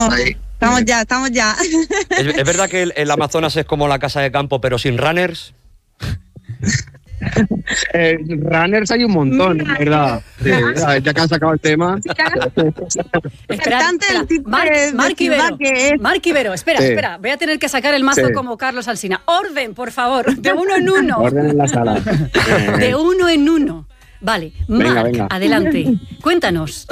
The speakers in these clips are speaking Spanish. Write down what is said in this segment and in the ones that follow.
Ahí. Estamos ya. ¿Es verdad que el Amazonas es como la casa de campo, pero sin runners? Runners hay un montón, ¿verdad? Sí, ya que han sacado el tema. Marc Ibero, espera. Voy a tener que sacar el mazo como Carlos Alsina. Orden, por favor, de uno en uno. Orden en la sala. De uno en uno. Vale, Marc, adelante. Cuéntanos.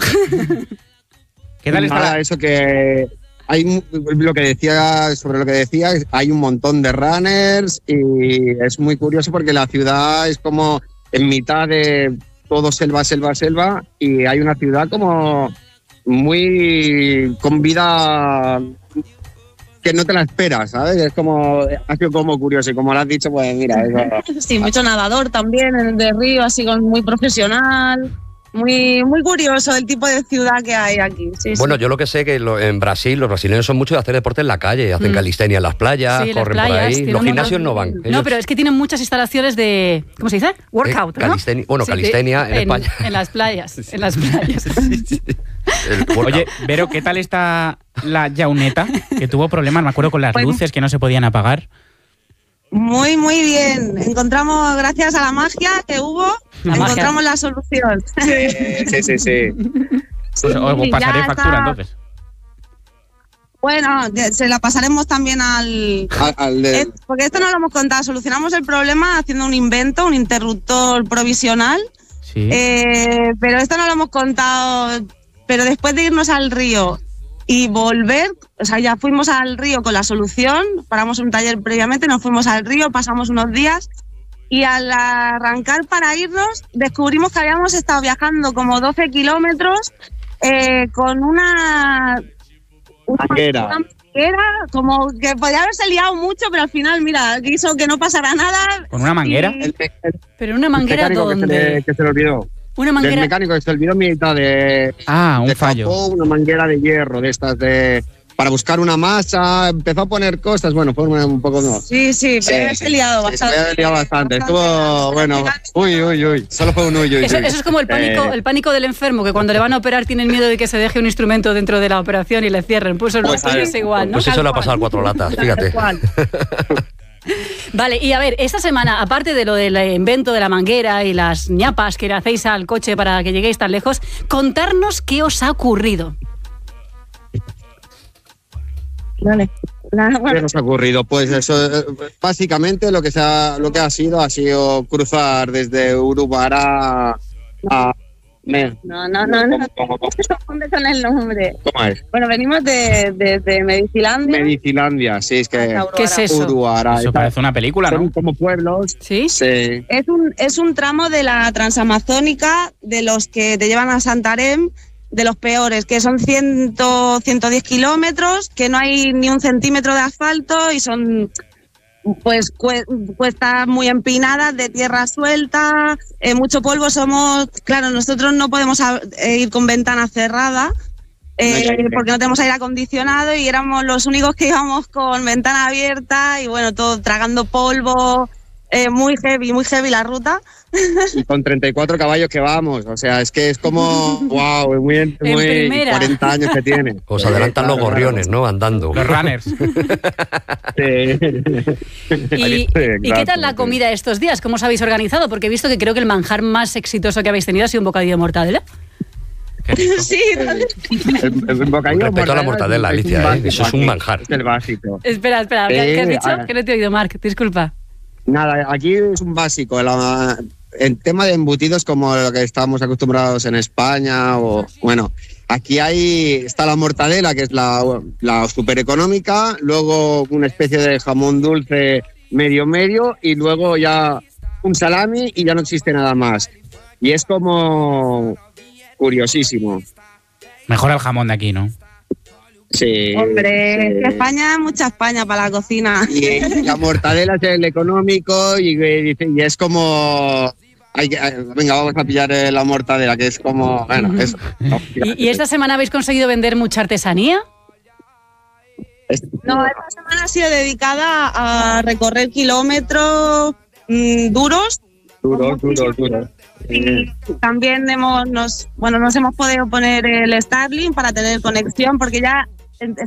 ¿Qué tal está eso que hay lo que decía hay un montón de runners y es muy curioso porque la ciudad es como en mitad de todo selva y hay una ciudad como muy con vida que no te la esperas, ¿sabes? Es como, ha sido como curioso y como lo has dicho, pues mira. Sí, mucho nadador también en el de río, así muy profesional. Muy, muy curioso el tipo de ciudad que hay aquí. Sí, bueno, yo lo que sé que en Brasil los brasileños son muchos de hacer deporte en la calle, hacen calistenia en las playas, corren por ahí. Los gimnasios no van. No, pero es que tienen muchas instalaciones de, ¿cómo se dice? Workout, ¿no? Calistenia en España. En las playas, en las playas. Sí. Oye, Vero, ¿qué tal está la Jauneta? Que tuvo problemas, me acuerdo, con las luces que no se podían apagar. Muy, muy bien. Encontramos, gracias a la magia que hubo, encontramos la solución. Sí. Pues os pasaré factura entonces. Bueno, se la pasaremos también porque esto no lo hemos contado. Solucionamos el problema haciendo un invento, un interruptor provisional. Sí. Pero esto no lo hemos contado. Pero después de irnos al río y volver, o sea, ya fuimos al río con la solución, paramos un taller previamente, nos fuimos al río, pasamos unos días y al arrancar para irnos descubrimos que habíamos estado viajando como 12 kilómetros con una manguera, como que podía haberse liado mucho, pero al final, mira, quiso que no pasara nada. ¿Con una manguera? Pero una manguera ¿dónde? Que se le olvidó. Una manguera. El mecánico que se olvidó mitad de. Un fallo. Capó una manguera de hierro de estas para buscar una masa, empezó a poner cosas, bueno, fue un poco no. Sí, pero se ha liado bastante. Se ha liado bastante. Estuvo, bueno, uy. Solo fue un uy. Eso es como el pánico del enfermo, que cuando le van a operar tienen miedo de que se deje un instrumento dentro de la operación y le cierren. Pues es igual, ¿no? Pues eso le ha pasado al Cuatro Latas, fíjate. Vale, y a ver, esta semana, aparte de lo del invento de la manguera y las ñapas que le hacéis al coche para que lleguéis tan lejos, contarnos qué os ha ocurrido. Vale. ¿Qué nos ha ocurrido? Pues eso, básicamente lo que ha sido cruzar desde Urubará a... No te confundes con el nombre. ¿Cómo es? Bueno, venimos desde Medicilandia. Medicilandia, sí, es que... ¿Qué es eso? Urubará, eso parece una película, ¿no? Son como pueblos. ¿Sí? Sí. Es un tramo de la transamazónica de los que te llevan a Santarém, de los peores, que son 110 kilómetros, que no hay ni un centímetro de asfalto y son pues cuestas muy empinadas, de tierra suelta, mucho polvo. Claro, nosotros no podemos ir con ventana cerrada porque no tenemos aire acondicionado y éramos los únicos que íbamos con ventana abierta y bueno, todo tragando polvo. Muy heavy la ruta. Y con 34 caballos que vamos, o sea, es que es como, wow, muy 40 años que tiene. Os adelantan los gorriones, ¿no? Andando. Los runners. Sí. ¿Y qué tal la comida estos días? ¿Cómo os habéis organizado? Porque he visto que creo que el manjar más exitoso que habéis tenido ha sido un bocadillo de mortadela. Sí. El bocadillo respeto a la mortadela, Alicia, eso es un manjar. Es el básico. Espera, ¿qué has dicho? Que no te he oído, Marc, disculpa. Nada, aquí es un básico. En tema de embutidos, como lo que estamos acostumbrados en España, o bueno, aquí está la mortadela, que es la súper económica, luego una especie de jamón dulce medio, y luego ya un salami y ya no existe nada más. Y es como curiosísimo. Mejora el jamón de aquí, ¿no? Sí. Hombre, sí. España, mucha España para la cocina. Y la mortadela es el económico y es como... venga, vamos a pillar la mortadela, que es como... Bueno, eso. ¿Y esta semana habéis conseguido vender mucha artesanía? No, esta semana ha sido dedicada a recorrer kilómetros duros. Duros. Y también nos hemos podido poner el Starlink para tener conexión, porque ya